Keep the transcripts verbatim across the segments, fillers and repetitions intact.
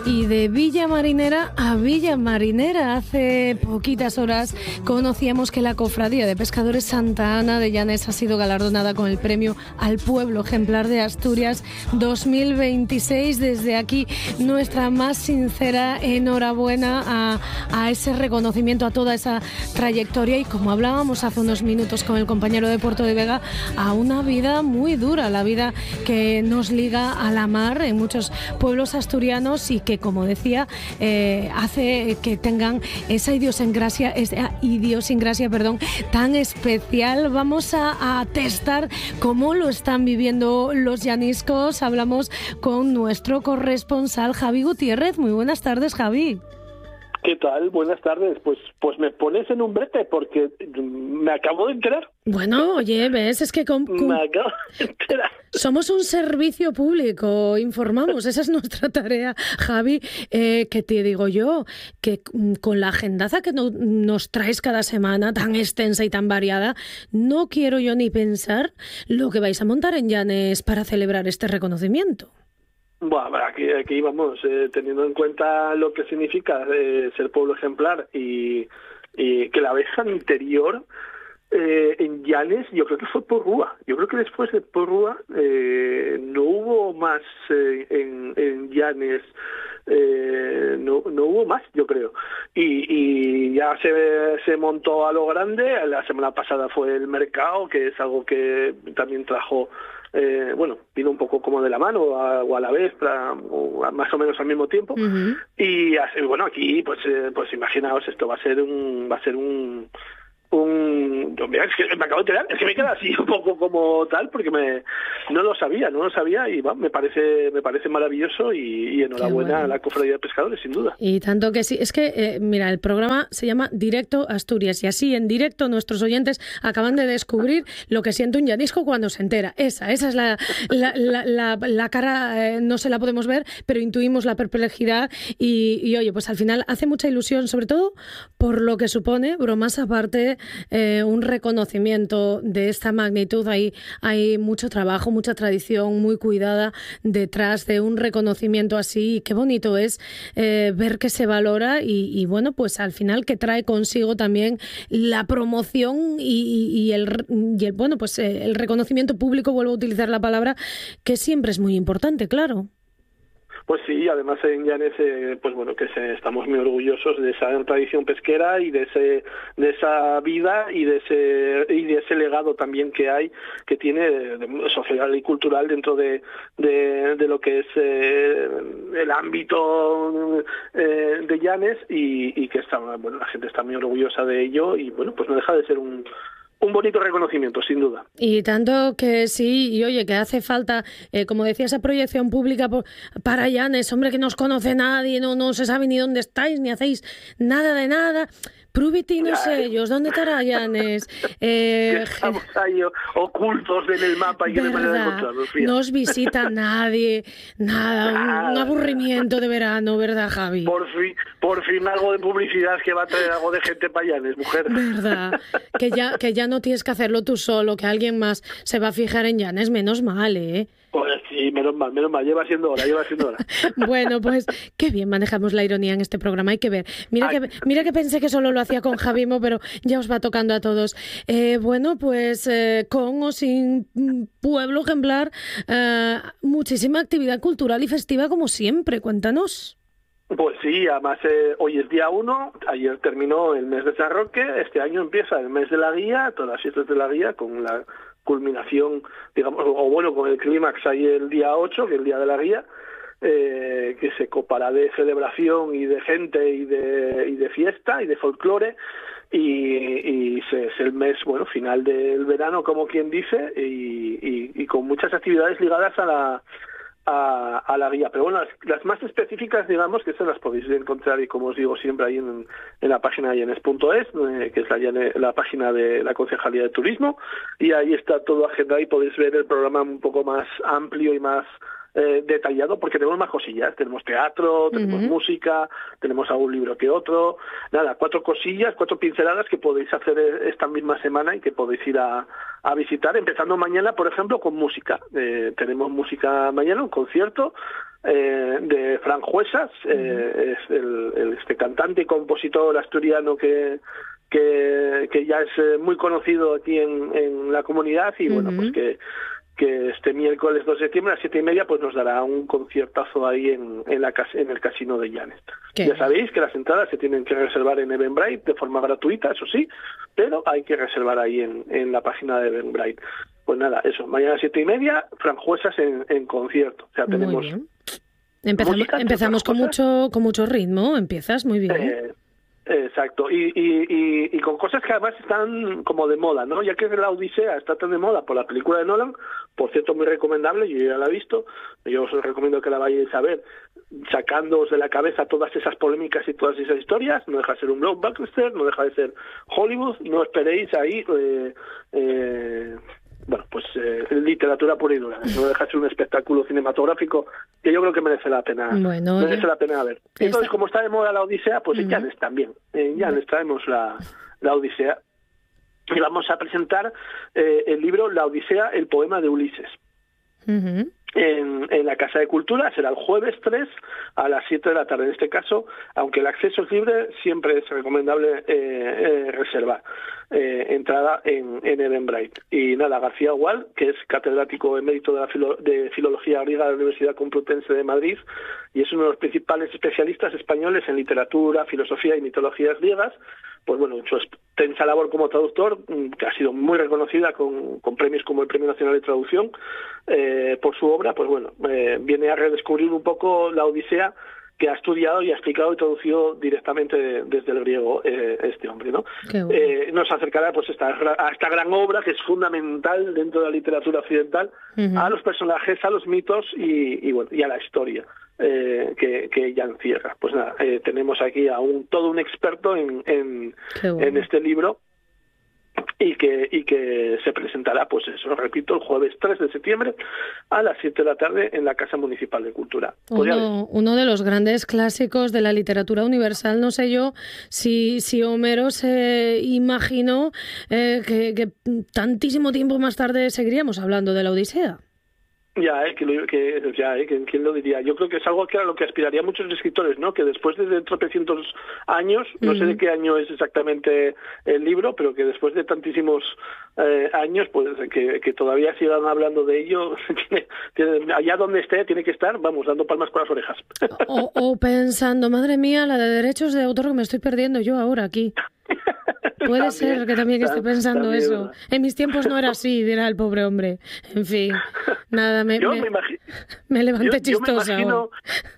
Y de Villa Marinera a Villa Marinera, hace poquitas horas conocíamos que la Cofradía de Pescadores Santa Ana de Llanes ha sido galardonada con el premio al Pueblo Ejemplar de Asturias dos mil veintiséis. Desde aquí nuestra más sincera enhorabuena a, a ese reconocimiento, a toda esa trayectoria y, como hablábamos hace unos minutos con el compañero de Puerto de Vega, a una vida muy dura, la vida que nos liga a la mar en muchos pueblos asturianos y que, como decía, eh, hace que tengan esa idiosincrasia, esa idiosincrasia, perdón, tan especial. Vamos a, a testar cómo lo están viviendo los llaniscos. Hablamos con nuestro corresponsal Javi Gutiérrez. Muy buenas tardes, Javi. ¿Qué tal? Buenas tardes. Pues pues me pones en un brete porque me acabo de enterar. Bueno, oye, ves, es que... Com, com... Me acabo de enterar. Somos un servicio público, informamos, esa es nuestra tarea, Javi. Eh, que te digo yo, que con la agendaza que no, nos traes cada semana, tan extensa y tan variada, no quiero yo ni pensar lo que vais a montar en Llanes para celebrar este reconocimiento. Bueno, aquí, aquí vamos, eh, teniendo en cuenta lo que significa eh, ser pueblo ejemplar y, y que la abeja interior eh, en Llanes, yo creo que fue Porrúa. Yo creo que después de Porrúa eh, no hubo más eh, en, en Llanes, eh, no, no hubo más, yo creo. Y, y ya se, se montó a lo grande. La semana pasada fue el mercado, que es algo que también trajo... Eh, bueno, vino un poco como de la mano a, o a la vez, para, o a, más o menos al mismo tiempo. Uh-huh. Y así, bueno, aquí, pues, eh, pues imaginaos, esto va a ser un, va a ser un, un, mira, es que me acabo de enterar, es que me queda así un poco como tal, porque me, no lo sabía, no lo sabía y bueno, me parece, me parece maravilloso y, y enhorabuena bueno. a la Cofradía de Pescadores, sin duda. Y tanto que sí, es que, eh, mira, el programa se llama Directo Asturias y así en directo nuestros oyentes acaban de descubrir lo que siente un llanisco cuando se entera. Esa, esa es la, la, la, la, la cara, eh, no se la podemos ver, pero intuimos la perplejidad y, y oye, pues al final hace mucha ilusión, sobre todo por lo que supone, bromas aparte, Eh, un reconocimiento de esta magnitud. Hay, hay mucho trabajo, mucha tradición muy cuidada detrás de un reconocimiento así. Qué bonito es eh, ver que se valora y, y bueno, pues al final que trae consigo también la promoción y, y, el, y el, bueno, pues eh, el reconocimiento público, vuelvo a utilizar la palabra, que siempre es muy importante, claro. Pues sí, además en Llanes, eh, pues bueno, que se, estamos muy orgullosos de esa tradición pesquera y de ese, de esa vida y de ese y de ese legado también que hay, que tiene de, social y cultural dentro de de, de lo que es eh, el ámbito eh, de Llanes y, y que está, bueno, la gente está muy orgullosa de ello y bueno, pues no deja de ser un Un bonito reconocimiento, sin duda. Y tanto que sí, y oye, que hace falta, eh, como decía, esa proyección pública por, para Llanes, hombre, que no os conoce nadie, no, no se sabe ni dónde estáis, ni hacéis nada de nada. Prúbiti, no sé ellos, ¿dónde estará Llanes? Eh, Estamos ahí ocultos en el mapa y que no hay manera de encontrarnos. No os visita nadie, nada, nada, un aburrimiento de verano, ¿verdad, Javi? Por fin, por fin algo de publicidad que va a traer algo de gente para Llanes, mujer. ¿Verdad? Que ya, que ya no tienes que hacerlo tú solo, que alguien más se va a fijar en Llanes, menos mal, ¿eh? Pues sí, menos mal, menos mal, lleva siendo hora, lleva siendo hora. Bueno, pues qué bien manejamos la ironía en este programa, hay que ver. Mira que, mira que pensé que solo lo hacía con Javimo, pero ya os va tocando a todos. Eh, bueno, pues eh, con o sin pueblo ejemplar, eh, muchísima actividad cultural y festiva como siempre, cuéntanos. Pues sí, además eh, hoy es día uno, ayer terminó el mes de San Roque, este año empieza el mes de la guía, todas las fiestas de la guía con la culminación, digamos, o bueno, con el clímax ahí el día ocho, que es el día de la guía, eh, que se copará de celebración y de gente y de, y de fiesta y de folclore y, y se, es el mes, bueno, final del verano, como quien dice, y, y, y con muchas actividades ligadas a la A, a la guía, pero bueno, las, las más específicas, digamos, que esas las podéis encontrar y como os digo siempre ahí en, en la página de llanes punto es, eh, que es la, la página de la Concejalía de Turismo, y ahí está todo agendado y podéis ver el programa un poco más amplio y más eh, detallado, porque tenemos más cosillas. Tenemos teatro, tenemos uh-huh. música, tenemos algún libro que otro. Nada, cuatro cosillas, cuatro pinceladas que podéis hacer esta misma semana y que podéis ir a, a visitar, empezando mañana, por ejemplo, con música. Eh, tenemos música mañana, un concierto eh, de Fran Juesas, eh, es el, el, este cantante y compositor asturiano que que, que ya es eh, muy conocido aquí en, en la comunidad y bueno, uh-huh. pues que, que este miércoles dos de septiembre a las siete y media pues nos dará un conciertazo ahí en, en, la, en el casino de Llanes. ¿Qué? Ya sabéis que las entradas se tienen que reservar en Eventbrite de forma gratuita, eso sí, pero hay que reservar ahí en, en la página de Eventbrite. Pues nada, eso, mañana a las siete y media, Fran Juesas en, en concierto. O sea, tenemos... Empezamos, música, empezamos con mucho, con mucho ritmo, empiezas muy bien. Eh, Exacto, y, y, y, y con cosas que además están como de moda, ¿no? Ya que la Odisea está tan de moda por la película de Nolan, por cierto, muy recomendable, yo ya la he visto, yo os recomiendo que la vayáis a ver, sacándoos de la cabeza todas esas polémicas y todas esas historias, no deja de ser un blockbuster, no deja de ser Hollywood, no esperéis ahí... Eh, eh, bueno, pues eh, literatura pura y dura, no deja de ser un espectáculo cinematográfico que yo creo que merece la pena bueno, merece ya. la pena ver. Entonces, esta... como está de moda la Odisea, pues en uh-huh. Llanes también, en Llanes traemos la, la Odisea y vamos a presentar eh, el libro La Odisea, el poema de Ulises. Uh-huh. En, en la Casa de Cultura, será el jueves tres a las siete de la tarde. En este caso, aunque el acceso es libre, siempre es recomendable eh, eh, reservar eh, entrada en, en Eventbrite. Y nada, García Gual, que es catedrático emérito de, la filo, de Filología Griega de la Universidad Complutense de Madrid y es uno de los principales especialistas españoles en literatura, filosofía y mitologías griegas, pues bueno, su extensa labor como traductor, que ha sido muy reconocida con, con premios como el Premio Nacional de Traducción, eh, por su obra, pues bueno, eh, viene a redescubrir un poco la Odisea que ha estudiado y ha explicado y traducido directamente de, desde el griego eh, este hombre, ¿no? Bueno. Eh, nos acercará pues esta, a esta gran obra que es fundamental dentro de la literatura occidental, uh-huh. a los personajes, a los mitos y, y, bueno, y a la historia. Eh, que, que ella encierra. Pues nada, eh, tenemos aquí a un todo un experto en, en, bueno. en este libro y que y que se presentará, pues eso, repito, el jueves tres de septiembre a las siete de la tarde en la Casa Municipal de Cultura. Uno, uno de los grandes clásicos de la literatura universal. No sé yo si, si Homero se imaginó eh, que, que tantísimo tiempo más tarde seguiríamos hablando de la Odisea. Ya, eh, que, lo, que, ya eh, que, ¿quién lo diría? Yo creo que es algo que a lo que aspirarían muchos escritores, ¿no? Que después de tropecientos años, no uh-huh. sé de qué año es exactamente el libro, pero que después de tantísimos eh, años, pues que, que todavía sigan hablando de ello, tiene, tiene, allá donde esté, tiene que estar, vamos, dando palmas con las orejas. O, o pensando, madre mía, la de derechos de autor que me estoy perdiendo yo ahora aquí. Puede también, ser que también esté pensando también, eso. ¿Verdad? En mis tiempos no era así, dirá el pobre hombre. En fin, nada, me, yo me, me, imagi- me levanté yo, chistosa. Yo me imagino,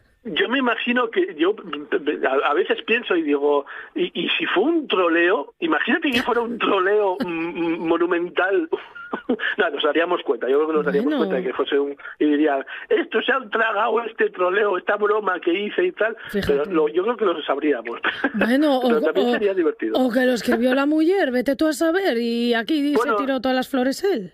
yo me imagino que yo a, a veces pienso y digo, y, y si fue un troleo, imagínate que fuera un troleo m- monumental. No, nos daríamos cuenta, yo creo que nos daríamos bueno. cuenta de que fuese un... Y diría, esto se han tragado este troleo, esta broma que hice y tal, fíjate. Pero lo, yo creo que lo sabríamos. Bueno, pero o, también o, sería divertido. O que lo escribió la mujer, vete tú a saber, y aquí bueno, se tiró todas las flores él.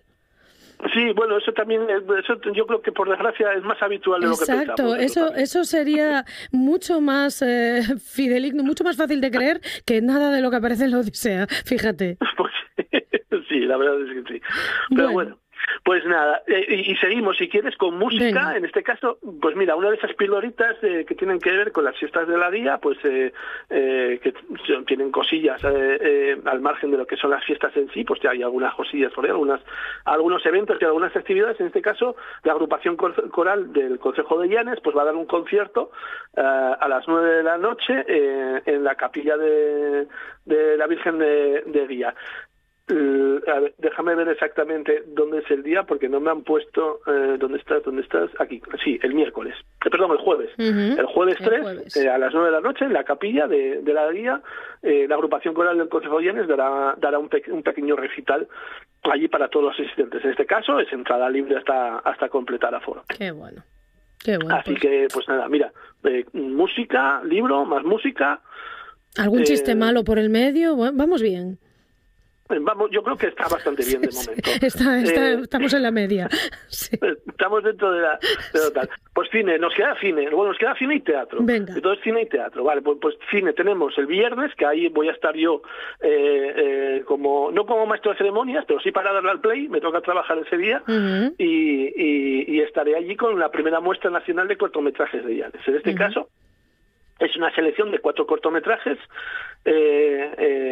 Sí, bueno, eso también, eso yo creo que por desgracia es más habitual de Exacto, lo que pensamos. Exacto, eso, eso sería mucho más eh, fideligno, mucho más fácil de creer que nada de lo que aparece en la Odisea, fíjate. Pues sí, la verdad es que sí. Pero bueno. bueno. Pues nada, eh, y, y seguimos, si quieres, con música. Venga. En este caso, pues mira, una de esas pildoritas eh, que tienen que ver con las fiestas de la día, pues eh, eh, que tienen cosillas eh, eh, al margen de lo que son las fiestas en sí, pues ya hay algunas cosillas por ahí, algunas, algunos eventos y algunas actividades. En este caso, la agrupación coral del Concejo de Llanes pues va a dar un concierto eh, a las nueve de la noche eh, en la capilla de, de la Virgen de, de Guía. Uh, a ver, déjame ver exactamente dónde es el día porque no me han puesto eh, dónde estás, dónde estás, aquí, sí, el miércoles, eh, perdón, el jueves, uh-huh. el jueves tres, el jueves. Eh, a las nueve de la noche en la capilla de, de la guía, eh, la agrupación coral del Concejo de Llanes dará, dará un, pe- un pequeño recital allí para todos los asistentes. En este caso es entrada libre hasta, hasta completar aforo. Qué bueno, qué bueno. Así pues. que, pues nada, mira, eh, música, libro, más música. ¿Algún eh, chiste malo por el medio? Bueno, vamos bien. Vamos, yo creo que está bastante bien de momento. Está, está, eh, estamos en la media. Sí. Estamos dentro de la, de lo tal. Pues cine, nos queda cine. Bueno, nos queda cine y teatro. Venga. Entonces, cine y teatro. Vale, pues, pues cine tenemos el viernes, que ahí voy a estar yo eh, eh, como, no como maestro de ceremonias, pero sí para darle al play, me toca trabajar ese día, uh-huh. y, y, y estaré allí con la primera muestra nacional de cortometrajes de Llanes. En este uh-huh. caso, es una selección de cuatro cortometrajes eh,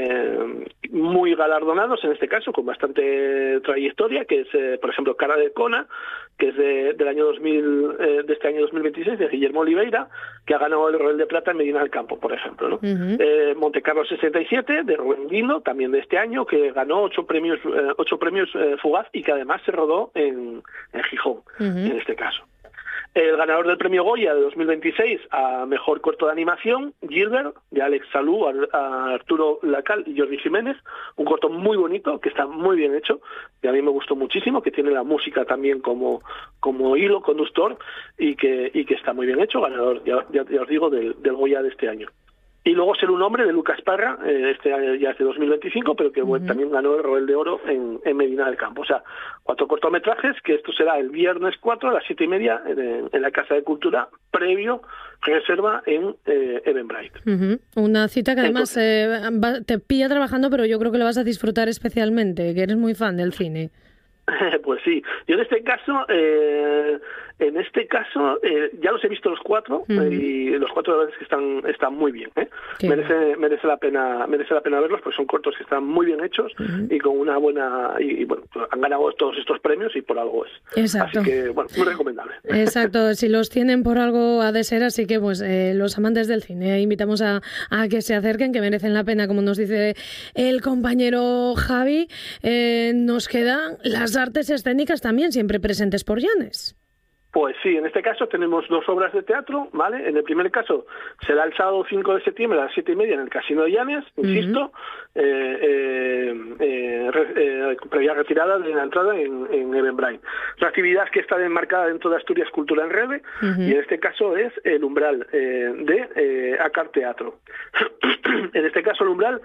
eh, muy galardonados, en este caso, con bastante trayectoria, que es, eh, por ejemplo, Cara de Cona, que es de, del año dos mil, eh, de este año dos mil veintiséis, de Guillermo Oliveira, que ha ganado el Roel de Plata en Medina del Campo, por ejemplo, ¿no? Uh-huh. eh, Montecarlo sesenta y siete, de Rubén Guindo, también de este año, que ganó ocho premios, eh, ocho premios eh, Fugaz, y que además se rodó en, en Gijón, uh-huh. en este caso. El ganador del premio Goya de dos mil veintiséis a mejor corto de animación, Gilbert, de Alex Salú, a Arturo Lacal y Jordi Jiménez, un corto muy bonito, que está muy bien hecho, que a mí me gustó muchísimo, que tiene la música también como, como hilo conductor, y que, y que está muy bien hecho, ganador, ya, ya, ya os digo, del, del Goya de este año. Y luego Ser un hombre, de Lucas Parra, eh, este año ya es de dos mil veinticinco, pero que uh-huh. también ganó el Roel de Oro en, en Medina del Campo. O sea, cuatro cortometrajes, que esto será el viernes cuatro a las siete y media en, en la Casa de Cultura, previo reserva en eh, Eventbrite. Uh-huh. Una cita que además eh, va, te pilla trabajando, pero yo creo que lo vas a disfrutar especialmente, que eres muy fan del cine. Pues sí, yo en este caso, eh, en este caso eh, ya los he visto los cuatro, uh-huh. eh, y los cuatro la verdad es que están están muy bien, ¿eh? merece merece la pena merece la pena verlos, porque son cortos que están muy bien hechos, uh-huh. y con una buena y, y bueno, han ganado todos estos premios y por algo es. Exacto. Así que bueno, muy recomendable. Exacto, si los tienen por algo ha de ser, así que pues eh, los amantes del cine invitamos a, a que se acerquen, que merecen la pena, como nos dice el compañero Javi. Eh, nos quedan las artes escénicas también siempre presentes por Llanes. Pues sí, en este caso tenemos dos obras de teatro, ¿vale? En el primer caso será el sábado cinco de septiembre a las siete y media en el Casino de Llanes, insisto, uh-huh. eh, eh, eh, eh, previa retirada de la entrada en, en Eventbrite. La actividad que está enmarcada dentro de Asturias Cultura en Rede, uh-huh. y en este caso es el umbral eh, de eh, Acar Teatro. En este caso el umbral